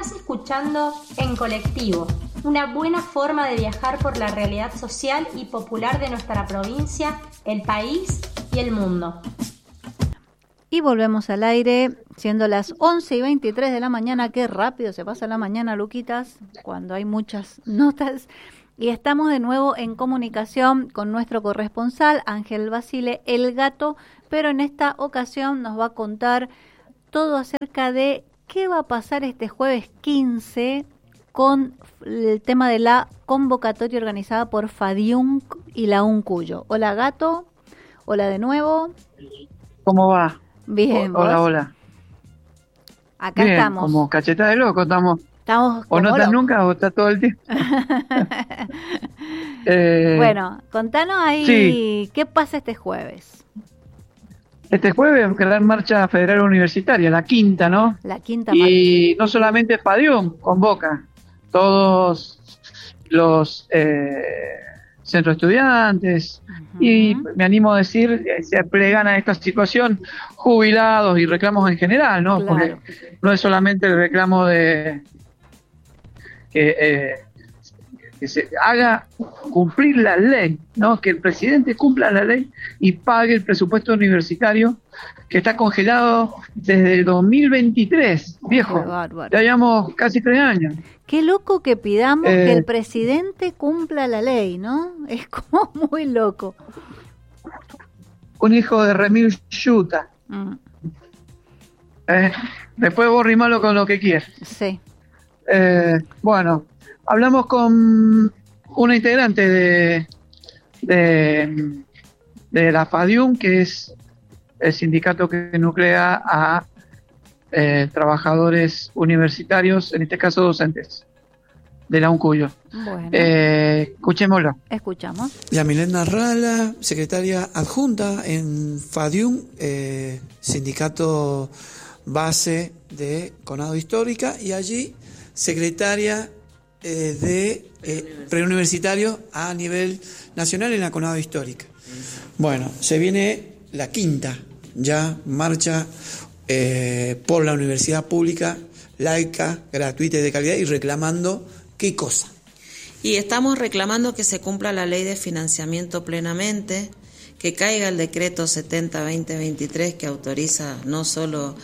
Estás escuchando En Colectivo, una buena forma de viajar por la realidad social y popular de nuestra provincia, el país y el mundo. Y volvemos al aire, siendo las 11:23 de la mañana. Qué rápido se pasa la mañana, Luquitas, cuando hay muchas notas. Y estamos de nuevo en comunicación con nuestro corresponsal, Ángel Basile, el gato, pero en esta ocasión nos va a contar todo acerca de qué va a pasar este jueves 15 con el tema de la convocatoria organizada por FADIUNC y la UNCUYO. Hola, gato. Hola de nuevo. ¿Cómo va? Bien, Hola, ¿vos? hola. Acá Bien, estamos. como cacheta de loco estamos. Estamos ¿O no como estás locos. nunca o estás todo el tiempo? Bueno, contanos ahí, sí. ¿qué pasa este jueves? Este jueves, gran marcha federal universitaria, la quinta, ¿no? La quinta marcha. Y no solamente FADIUM convoca, todos los centros de estudiantes, y me animo a decir, se plegan a esta situación jubilados y reclamos en general, ¿no? Claro. Porque no es solamente el reclamo de que se haga cumplir la ley, ¿no? Que el presidente cumpla la ley y pague el presupuesto universitario que está congelado desde el 2023, viejo. Qué bárbaro. Ya llevamos casi 3 años. Qué loco que pidamos que el presidente cumpla la ley, ¿no? Es como muy loco. Un hijo de Remil Yuta. Después vos rimalo con lo que quieras. Sí. Bueno, hablamos con una integrante de la FADIUM, que es el sindicato que nuclea a trabajadores universitarios, en este caso docentes, de la UNCUYO. Bueno. Escuchémoslo. Escuchamos. Yamilena Rala, secretaria adjunta en FADIUM, sindicato base de Conado Histórica, y allí secretaria de preuniversitario a nivel nacional en la Conado Histórica. Bueno, se viene la quinta ya marcha por la universidad pública, laica, gratuita y de calidad, y reclamando ¿qué cosa? Y estamos reclamando que se cumpla la ley de financiamiento plenamente, que caiga el decreto 70-2023 que autoriza no solo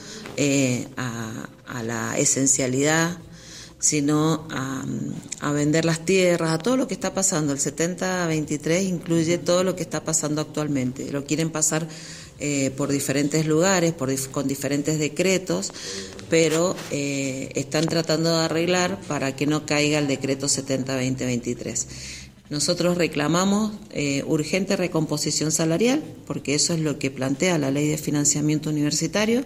a la esencialidad, sino a vender las tierras, a todo lo que está pasando. El 70-23 incluye todo lo que está pasando actualmente. Lo quieren pasar por diferentes lugares, con diferentes decretos, pero están tratando de arreglar para que no caiga el decreto 70-2023. Nosotros reclamamos urgente recomposición salarial, porque eso es lo que plantea la ley de financiamiento universitario.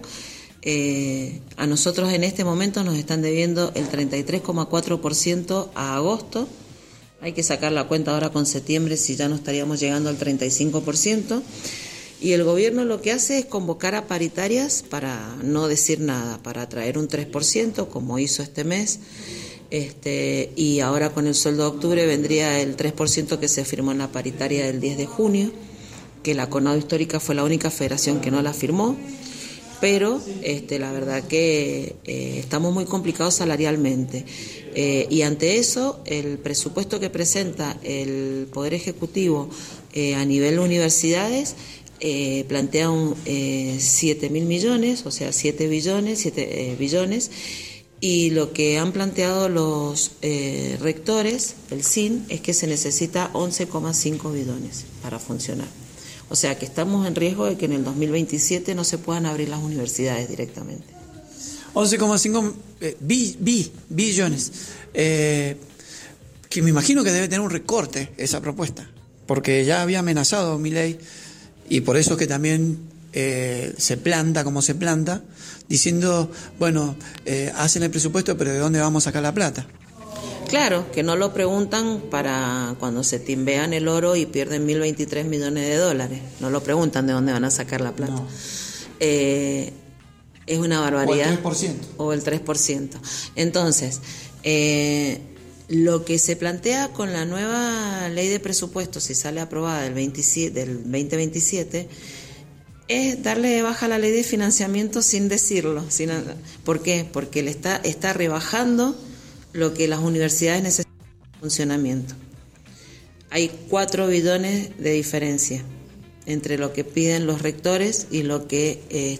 A nosotros en este momento nos están debiendo el 33,4% a agosto. Hay que sacar la cuenta ahora con septiembre si ya no estaríamos llegando al 35%. Y el gobierno lo que hace es convocar a paritarias para no decir nada, para traer un 3%, como hizo este mes. Y ahora con el sueldo de octubre vendría el 3% que se firmó en la paritaria del 10 de junio, que la Conado Histórica fue la única federación que no la firmó. Pero la verdad que estamos muy complicados salarialmente, y ante eso el presupuesto que presenta el Poder Ejecutivo a nivel universidades plantea 7.000 millones, o sea 7 billones, y lo que han planteado los rectores, el SIN, es que se necesita 11,5 billones para funcionar. O sea que estamos en riesgo de que en el 2027 no se puedan abrir las universidades directamente. 11,5 billones. Que me imagino que debe tener un recorte esa propuesta, porque ya había amenazado Milei, y por eso que también se planta como se planta, diciendo, bueno, hacen el presupuesto, pero ¿de dónde vamos a sacar la plata? Claro, que no lo preguntan para cuando se timbean el oro y pierden 1.023 millones de dólares. No lo preguntan de dónde van a sacar la plata. No. Es una barbaridad. O el 3%. Entonces, lo que se plantea con la nueva ley de presupuestos, si sale aprobada del 2027, Es darle de baja la ley de financiamiento sin decirlo. ¿Por qué? Porque le está rebajando lo que las universidades necesitan en funcionamiento. Hay 4 bidones de diferencia entre lo que piden los rectores y lo que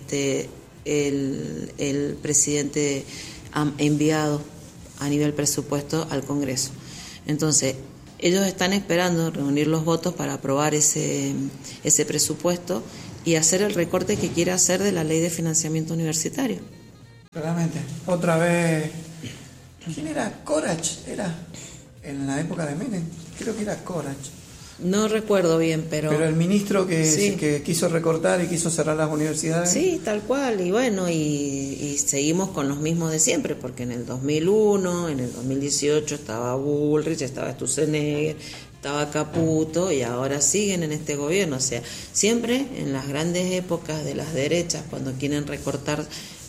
el presidente ha enviado a nivel presupuesto al Congreso. Entonces, ellos están esperando reunir los votos para aprobar ese presupuesto y hacer el recorte que quiere hacer de la ley de financiamiento universitario. Claramente. Otra vez, ¿quién era? Corach, era en la época de Menem, creo que era Corach. No recuerdo bien, pero el ministro sí, que quiso recortar y quiso cerrar las universidades. Sí, tal cual, y bueno, y seguimos con los mismos de siempre, porque en el 2001, en el 2018 estaba Bullrich, estaba Sturzenegger, estaba Caputo, y ahora siguen en este gobierno. O sea, siempre en las grandes épocas de las derechas, cuando quieren recortar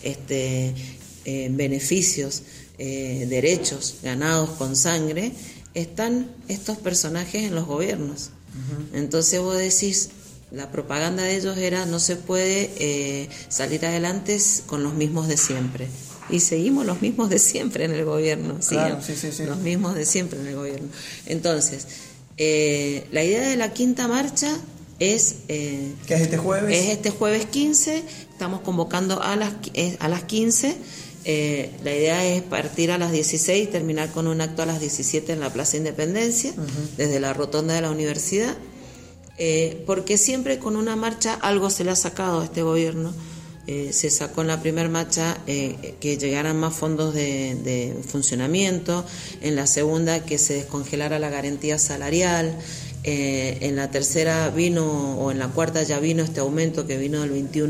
beneficios, derechos ganados con sangre, están estos personajes en los gobiernos. Uh-huh. Entonces vos decís, la propaganda de ellos era: no se puede salir adelante con los mismos de siempre. Y seguimos los mismos de siempre en el gobierno. Claro, sí. Los mismos de siempre en el gobierno. Entonces, la idea de la quinta marcha es... ¿qué es este jueves? Es este jueves 15, estamos convocando a las 15. La idea es partir a las 16 y terminar con un acto a las 17 en la Plaza Independencia, uh-huh, desde la rotonda de la universidad, porque siempre con una marcha algo se le ha sacado a este gobierno. Se sacó en la primera marcha que llegaran más fondos de funcionamiento, en la segunda que se descongelara la garantía salarial, en la tercera o en la cuarta ya vino este aumento que vino del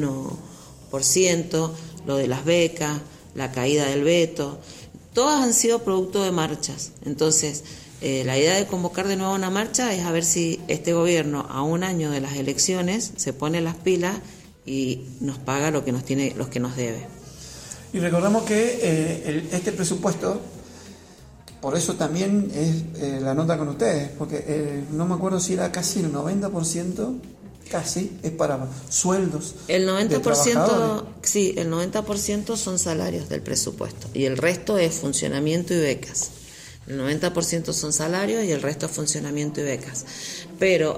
21%, lo de las becas, la caída del veto. Todas han sido producto de marchas. Entonces, la idea de convocar de nuevo una marcha es a ver si este gobierno, a un año de las elecciones, se pone las pilas y nos paga lo que nos debe. Y recordamos que este presupuesto, por eso también es la nota con ustedes, porque no me acuerdo si era casi el 90%, casi, es para sueldos. El 90%, sí, el 90% son salarios del presupuesto y el resto es funcionamiento y becas. El 90% son salarios y el resto es funcionamiento y becas. Pero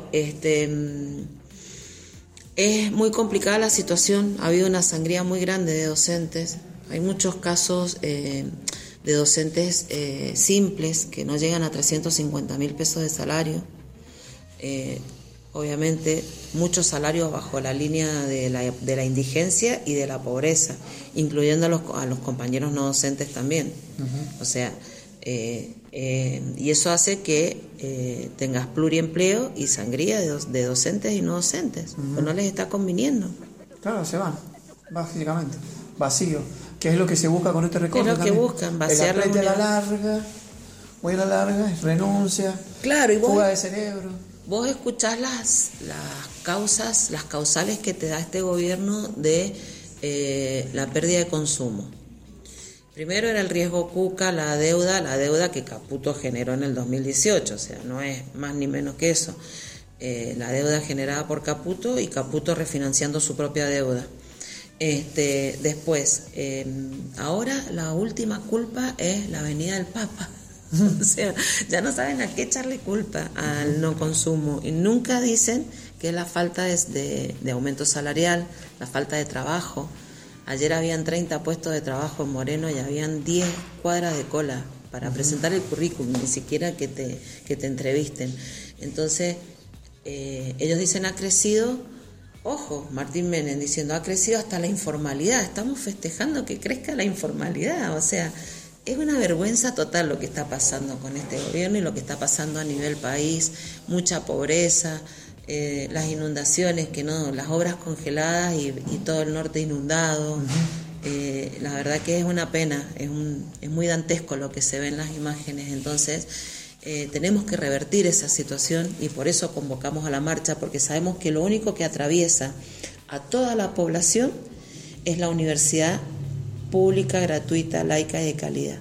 es muy complicada la situación, ha habido una sangría muy grande de docentes, hay muchos casos de docentes simples que no llegan a 350.000 pesos de salario, obviamente muchos salarios bajo la línea de la indigencia y de la pobreza, incluyendo a los compañeros no docentes también. Uh-huh. O sea, y eso hace que tengas pluriempleo y sangría de docentes y no docentes, uh-huh, pues no les está conviniendo. Claro, se van, básicamente, vacío, que es lo que se busca con este recorte. Es lo que buscan, vaciar la unidad. Voy a la larga, renuncia, claro, y fuga de cerebro. Vos escuchás las causales que te da este gobierno de la pérdida de consumo. Primero era el riesgo Cuca, la deuda que Caputo generó en el 2018, o sea, no es más ni menos que eso. La deuda generada por Caputo y Caputo refinanciando su propia deuda. Después, ahora la última culpa es la venida del Papa. O sea, ya no saben a qué echarle culpa al no consumo y nunca dicen que es la falta de aumento salarial, la falta de trabajo. Ayer habían 30 puestos de trabajo en Moreno y habían 10 cuadras de cola para presentar el currículum, ni siquiera que te entrevisten. Entonces, ellos dicen ha crecido, ojo, Martín Menem diciendo ha crecido hasta la informalidad. Estamos festejando que crezca la informalidad, o sea, es una vergüenza total lo que está pasando con este gobierno y lo que está pasando a nivel país, mucha pobreza, las inundaciones, las obras congeladas y todo el norte inundado. Uh-huh. La verdad que es una pena, es muy dantesco lo que se ve en las imágenes. Entonces tenemos que revertir esa situación y por eso convocamos a la marcha, porque sabemos que lo único que atraviesa a toda la población es la universidad pública, gratuita, laica y de calidad.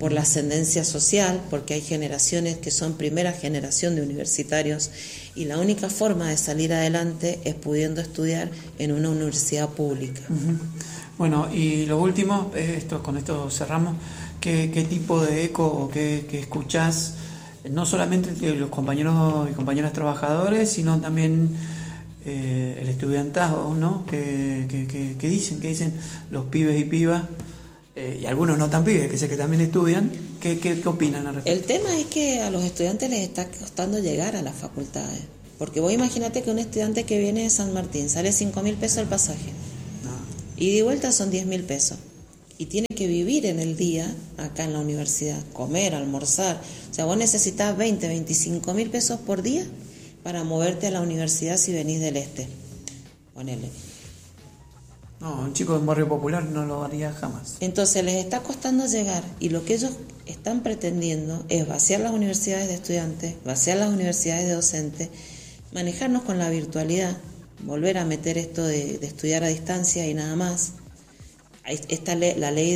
por la ascendencia social, porque hay generaciones que son primera generación de universitarios y la única forma de salir adelante es pudiendo estudiar en una universidad pública. Uh-huh. Bueno, y lo último, con esto cerramos, ¿qué tipo de eco o qué escuchás, no solamente de los compañeros y compañeras trabajadores, sino también el estudiantado, ¿no? ¿Qué dicen los pibes y pibas? Y algunos no tan pibes, que sé que también estudian, ¿qué opinan al respecto? El tema es que a los estudiantes les está costando llegar a las facultades, porque vos imagínate que un estudiante que viene de San Martín sale 5.000 pesos el pasaje, y de vuelta son 10.000 pesos, y tiene que vivir en el día acá en la universidad, comer, almorzar, o sea, vos necesitas 25.000 pesos por día para moverte a la universidad si venís del este, ponele. No, un chico de un barrio popular no lo haría jamás. Entonces les está costando llegar y lo que ellos están pretendiendo es vaciar las universidades de estudiantes, vaciar las universidades de docentes, manejarnos con la virtualidad, volver a meter esto de estudiar a distancia y nada más. La ley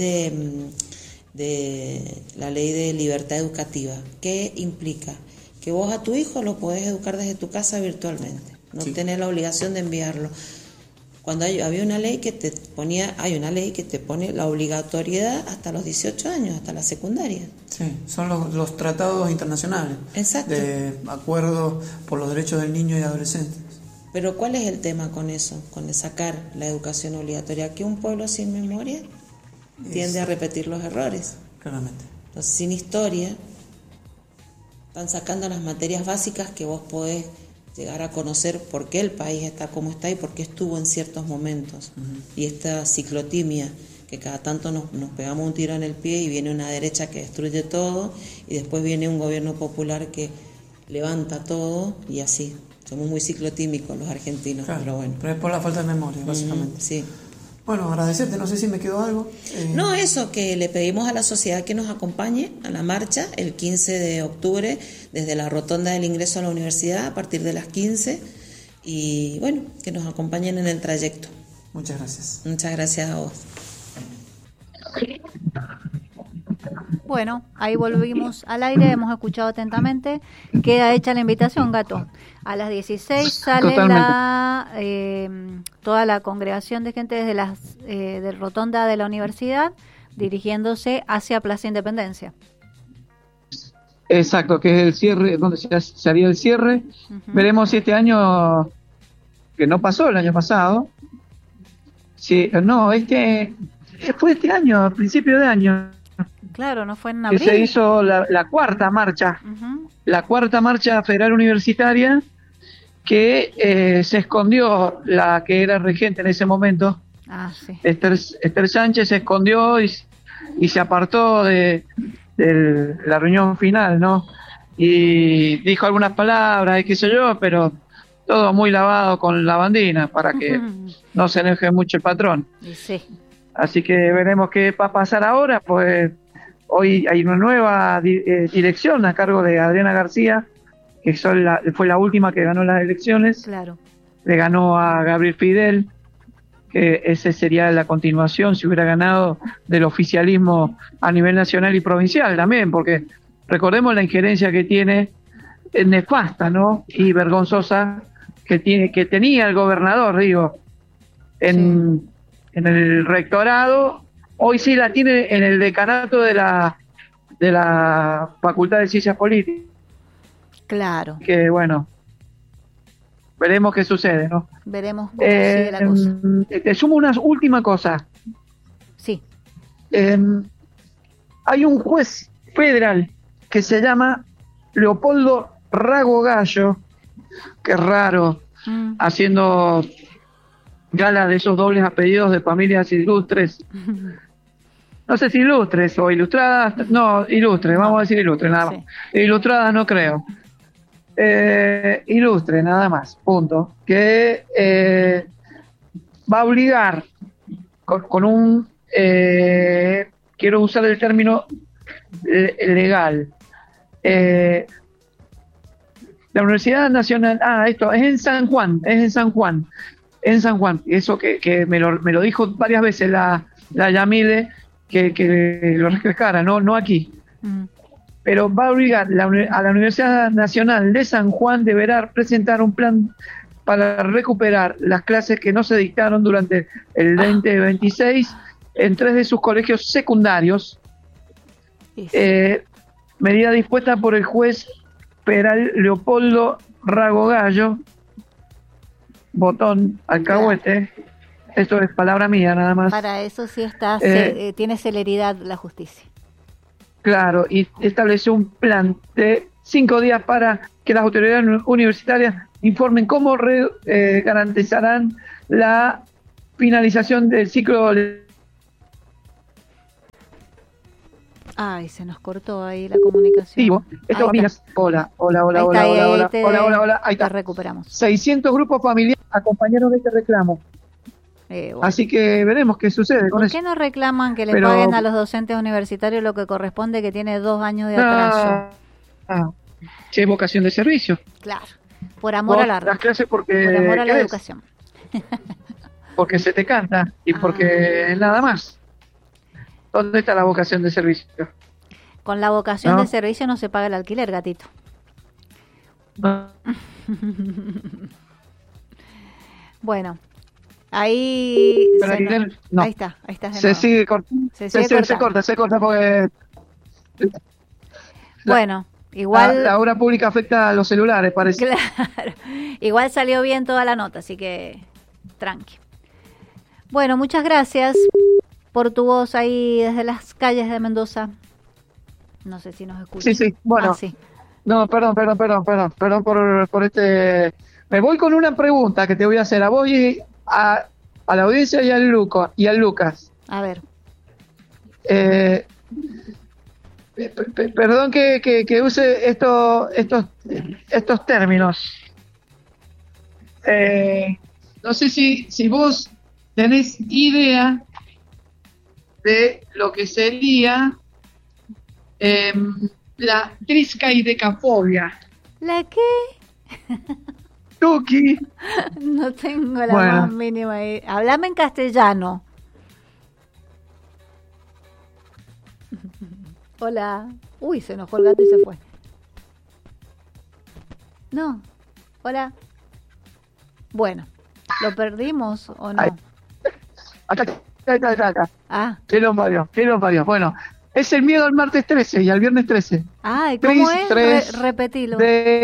de libertad educativa, ¿qué implica? Que vos a tu hijo lo podés educar desde tu casa virtualmente, no tenés la obligación de enviarlo. Cuando había una ley que te pone la obligatoriedad hasta los 18 años, hasta la secundaria. Sí, son los tratados internacionales. Exacto. De acuerdo por los derechos del niño y adolescente. Pero ¿cuál es el tema con eso? Con sacar la educación obligatoria. Que un pueblo sin memoria tiende a repetir los errores. Claramente. Entonces, sin historia, están sacando las materias básicas que vos podés llegar a conocer por qué el país está como está y por qué estuvo en ciertos momentos. Uh-huh. Y esta ciclotimia, que cada tanto nos pegamos un tiro en el pie y viene una derecha que destruye todo y después viene un gobierno popular que levanta todo y así. Somos muy ciclotímicos los argentinos, claro, pero bueno. Pero es por la falta de memoria, básicamente. Sí. Bueno, agradecerte, no sé si me quedó algo. No, eso, que le pedimos a la sociedad que nos acompañe a la marcha el 15 de octubre desde la rotonda del ingreso a la universidad a partir de las 15 y bueno, que nos acompañen en el trayecto. Muchas gracias. Muchas gracias a vos. Bueno, ahí volvimos al aire, hemos escuchado atentamente. Queda hecha la invitación, Gato. A las 16 sale toda la congregación de gente desde las de rotonda de la universidad, dirigiéndose hacia Plaza Independencia. Exacto, que es el cierre, donde se haría el cierre. Uh-huh. Veremos si este año, que no pasó el año pasado, fue este año, a principio de año. Claro, no fue en abril. Que se hizo la cuarta marcha, uh-huh. La cuarta marcha federal universitaria, que se escondió la que era regente en ese momento, sí. Esther Sánchez se escondió y se apartó de la reunión final, ¿no? Y dijo algunas palabras y qué sé yo, pero todo muy lavado con lavandina para que no se enoje mucho el patrón. Sí. Así que veremos qué va a pasar ahora, pues hoy hay una nueva dirección a cargo de Adriana García, que fue la última que ganó las elecciones. Claro. Le ganó a Gabriel Fidel, que ese sería la continuación, si hubiera ganado, del oficialismo a nivel nacional y provincial también, porque recordemos la injerencia que tiene, nefasta, ¿no? Y vergonzosa que tenía el gobernador, en el rectorado. Hoy sí la tiene en el decanato de la Facultad de Ciencias Políticas. Claro. Que bueno, veremos qué sucede, ¿no? Veremos cómo sigue la cosa. Te sumo una última cosa. Sí. Hay un juez federal que se llama Leopoldo Rago Gallo, que es raro, haciendo gala de esos dobles apellidos de familias ilustres. No sé si ilustres o ilustradas, no, ilustres, vamos a decir ilustres, nada más. Sí. Ilustradas no creo. Ilustre, nada más, punto. Que va a obligar con un, quiero usar el término legal, la Universidad Nacional, esto es en San Juan, eso que me lo dijo varias veces la Yamile, que lo refrescara, no aquí. pero va a obligar a la Universidad Nacional de San Juan deberá presentar un plan para recuperar las clases que no se dictaron durante el 2026 en 3 de sus colegios secundarios, medida dispuesta por el juez Peral Leopoldo Ragogallo, botón alcahuete. Esto es palabra mía nada más. Para eso sí está, tiene celeridad la justicia. Claro, y estableció un plan de 5 días para que las autoridades universitarias informen cómo garantizarán la finalización del ciclo. Ay, se nos cortó ahí la comunicación. Hola. Ahí está. Recuperamos. 600 grupos familiares acompañaron este reclamo. Bueno. Así que veremos qué sucede con ¿Por eso. qué no reclaman que le paguen a los docentes universitarios lo que corresponde, que tiene 2 años de atraso? Che, vocación de servicio. Claro, por amor al arte. Las clases porque por amor a la educación. Porque se te canta y porque nada más. ¿Dónde está la vocación de servicio? Con la vocación de servicio no se paga el alquiler, gatito. No. Bueno, ahí no. ahí está se sigue cortando. Se corta porque bueno, igual la obra pública afecta a los celulares, parece. Claro. Igual salió bien toda la nota, así que tranqui. Bueno, muchas gracias por tu voz ahí desde las calles de Mendoza. No sé si nos escuchas. Sí, bueno. Sí. No, perdón por este. Me voy con una pregunta que te voy a hacer a vos y a la audiencia y al Lucas. A ver. Perdón que use estos términos. No sé si vos tenés idea de lo que sería la triscaidecafobia. ¿La qué? Tuki. No tengo la más mínima idea. Háblame en castellano. Hola. Uy, se enojó el gato y se fue. No. Hola. Bueno, ¿lo perdimos o no? Acá. ¿Qué lo parió? Bueno, es el miedo al martes 13 y al viernes 13. Ay, ¿cómo es? Repetilo.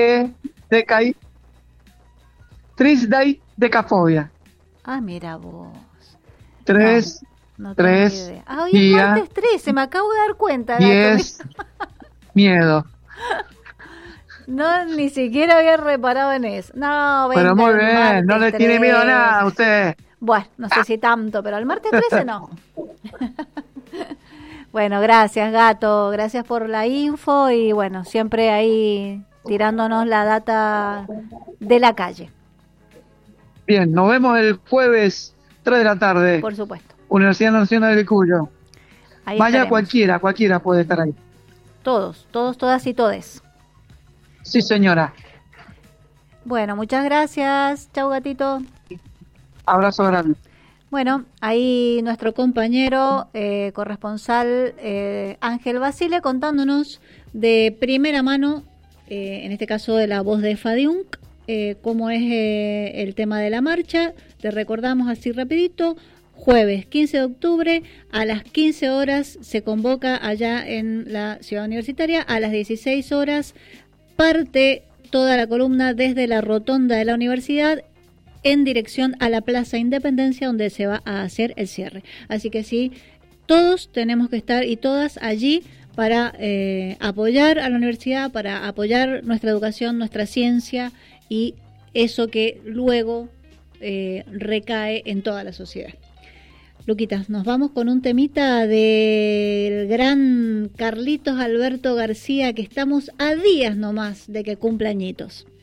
Triscaidecafobia. Mira vos. 3. No tengo idea. Hoy es martes 13, me acabo de dar cuenta. 10. Miedo. No, ni siquiera había reparado en eso. No, pero muy bien, no le tiene miedo a nada a usted. Bueno, no sé si tanto, pero al martes 13 no. Bueno, gracias, gato. Gracias por la info y bueno, siempre ahí tirándonos la data de la calle. Bien, nos vemos el jueves 3 de la tarde. Por supuesto. Universidad Nacional del Cuyo. Ahí vaya estaremos. cualquiera puede estar ahí. Todos, todas y todes. Sí, señora. Bueno, muchas gracias. Chau, gatito. Abrazo grande. Bueno, ahí nuestro compañero corresponsal Ángel Basile contándonos de primera mano, en este caso de la voz de Fadiunk, cómo es el tema de la marcha. Te recordamos así rapidito. Jueves 15 de octubre a las 15 horas se convoca allá en la Ciudad Universitaria. A las 16 horas parte toda la columna desde la rotonda de la universidad en dirección a la Plaza Independencia, donde se va a hacer el cierre. Así que sí, todos tenemos que estar y todas allí para apoyar a la universidad, para apoyar nuestra educación, nuestra ciencia y eso que luego recae en toda la sociedad. Luquitas, nos vamos con un temita del gran Carlitos Alberto García, que estamos a días nomás de que cumpla añitos.